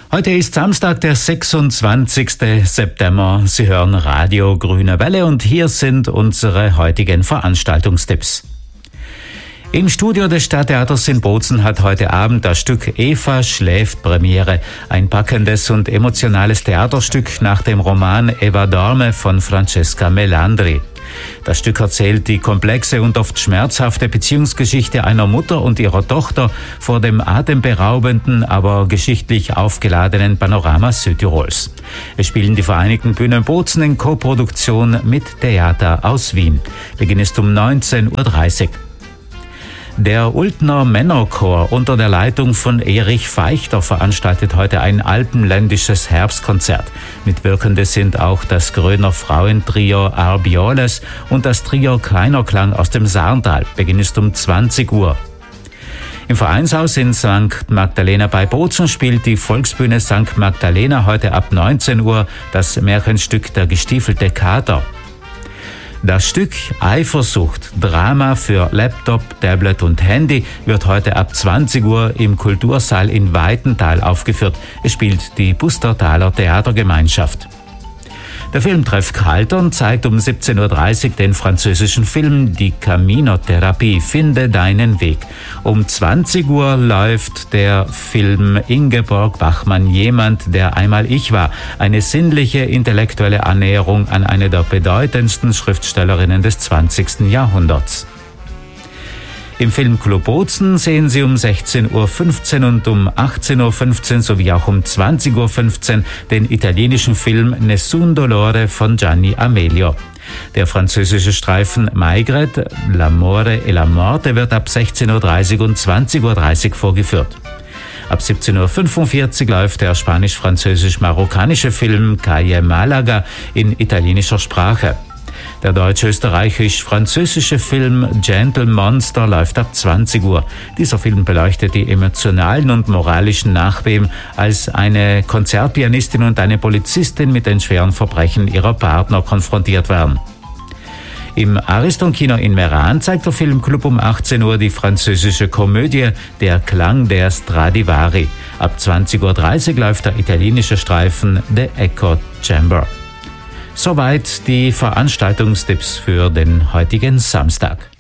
Heute ist Samstag, der 26. September. Sie hören Radio Grüne Welle und hier sind unsere heutigen Veranstaltungstipps. Im Studio des Stadttheaters in Bozen hat heute Abend das Stück Eva schläft Premiere. Ein packendes und emotionales Theaterstück nach dem Roman Eva Dorme von Francesca Melandri. Das Stück erzählt die komplexe und oft schmerzhafte Beziehungsgeschichte einer Mutter und ihrer Tochter vor dem atemberaubenden, aber geschichtlich aufgeladenen Panorama Südtirols. Es spielen die Vereinigten Bühnen Bozen in Koproduktion mit Theater aus Wien. Beginn ist um 19:30 Uhr. Der Ultner Männerchor unter der Leitung von Erich Feichter veranstaltet heute ein alpenländisches Herbstkonzert. Mitwirkende sind auch das Gröner Frauentrio Arbioles und das Trio Kleiner Klang aus dem Saarntal. Beginn ist um 20 Uhr. Im Vereinshaus in St. Magdalena bei Bozen spielt die Volksbühne St. Magdalena heute ab 19 Uhr das Märchenstück Der gestiefelte Kater. Das Stück Eifersucht, Drama für Laptop, Tablet und Handy, wird heute ab 20 Uhr im Kultursaal in Weitental aufgeführt. Es spielt die Bustertaler Theatergemeinschaft. Der Filmtreff Kaltern zeigt um 17:30 Uhr den französischen Film Die Camino-Therapie, Finde deinen Weg. Um 20 Uhr läuft der Film Ingeborg Bachmann, Jemand, der einmal ich war. Eine sinnliche, intellektuelle Annäherung an eine der bedeutendsten Schriftstellerinnen des 20. Jahrhunderts. Im Filmclub Bozen sehen Sie um 16:15 Uhr und um 18:15 Uhr sowie auch um 20:15 Uhr den italienischen Film Nessun Dolore von Gianni Amelio. Der französische Streifen Maigret, L'amore e la morte wird ab 16:30 Uhr und 20:30 Uhr vorgeführt. Ab 17:45 Uhr läuft der spanisch-französisch-marokkanische Film Calle Malaga in italienischer Sprache. Der deutsch-österreichisch-französische Film Gentle Monster läuft ab 20 Uhr. Dieser Film beleuchtet die emotionalen und moralischen Nachbeben, als eine Konzertpianistin und eine Polizistin mit den schweren Verbrechen ihrer Partner konfrontiert werden. Im Ariston-Kino in Meran zeigt der Filmclub um 18 Uhr die französische Komödie Der Klang der Stradivari. Ab 20:30 Uhr läuft der italienische Streifen The Echo Chamber. Soweit die Veranstaltungstipps für den heutigen Samstag.